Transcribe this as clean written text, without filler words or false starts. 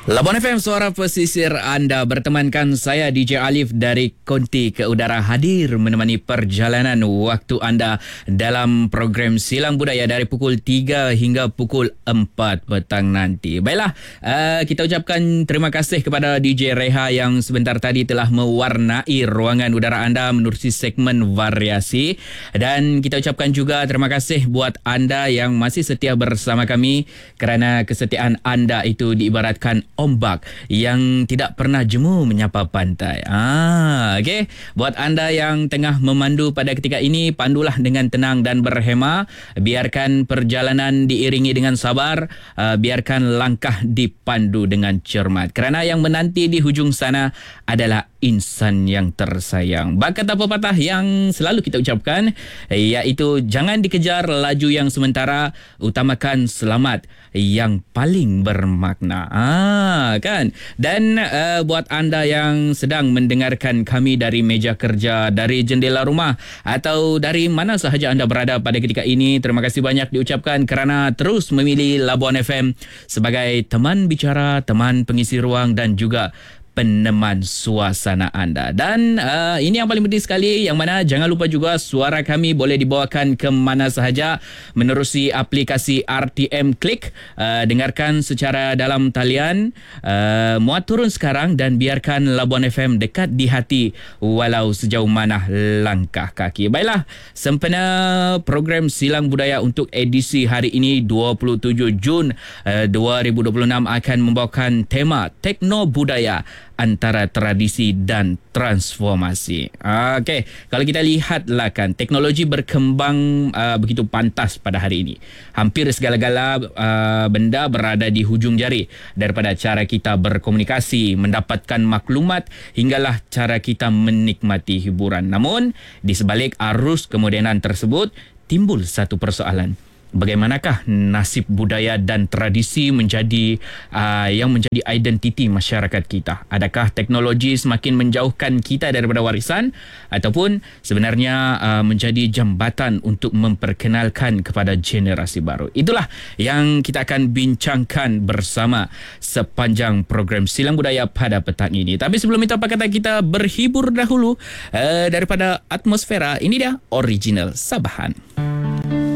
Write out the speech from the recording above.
Labuan FM, suara pesisir anda, bertemankan saya DJ Alif dari Konti ke Udara, hadir menemani perjalanan waktu anda dalam program Silang Budaya dari pukul 3 hingga pukul 4 petang nanti. Baiklah, kita ucapkan terima kasih kepada DJ Reha yang sebentar tadi telah mewarnai ruangan udara anda menerusi segmen variasi, dan kita ucapkan juga terima kasih buat anda yang masih setia bersama kami, kerana kesetiaan anda itu diibaratkan ombak yang tidak pernah jemu menyapa pantai. Okey. Buat anda yang tengah memandu pada ketika ini, pandulah dengan tenang dan berhema. Biarkan perjalanan diiringi dengan sabar. Biarkan langkah dipandu dengan cermat. Kerana yang menanti di hujung sana adalah insan yang tersayang. Kata pepatah yang selalu kita ucapkan, iaitu jangan dikejar laju yang sementara, utamakan selamat yang paling bermakna. Kan? Dan buat anda yang sedang mendengarkan kami dari meja kerja, dari jendela rumah, atau dari mana sahaja anda berada pada ketika ini, terima kasih banyak diucapkan kerana terus memilih Labuan FM sebagai teman bicara, teman pengisi ruang dan juga peneman suasana anda. Dan ini yang paling penting sekali, yang mana jangan lupa juga suara kami boleh dibawakan ke mana sahaja menerusi aplikasi RTM Klik. Dengarkan secara dalam talian, muat turun sekarang dan biarkan Labuan FM dekat di hati walau sejauh mana langkah kaki. Baiklah, sempena program Silang Budaya untuk edisi hari ini 27 Jun 2026 akan membawakan tema Tekno Budaya antara tradisi dan transformasi. Okey, kalau kita lihatlah kan, teknologi berkembang begitu pantas pada hari ini. Hampir segala-gala benda berada di hujung jari, daripada cara kita berkomunikasi, mendapatkan maklumat, hinggalah cara kita menikmati hiburan. Namun, di sebalik arus kemodenan tersebut, timbul satu persoalan. Bagaimanakah nasib budaya dan tradisi menjadi yang menjadi identiti masyarakat kita? Adakah teknologi semakin menjauhkan kita daripada warisan, ataupun sebenarnya menjadi jambatan untuk memperkenalkan kepada generasi baru? Itulah yang kita akan bincangkan bersama sepanjang program Silang Budaya pada petang ini. Tapi sebelum itu, apa kata kita berhibur dahulu daripada atmosfera. Ini dia original Sabahan.